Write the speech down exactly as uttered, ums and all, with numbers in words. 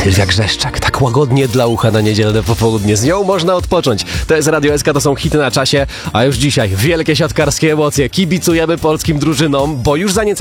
Sylwia Grzeszczak, tak łagodnie dla ucha na niedzielne popołudnie. Z nią można odpocząć. To jest Radio S K, to są hity na czasie, a już dzisiaj wielkie siatkarskie emocje. Kibicujemy polskim drużynom, bo już za niecały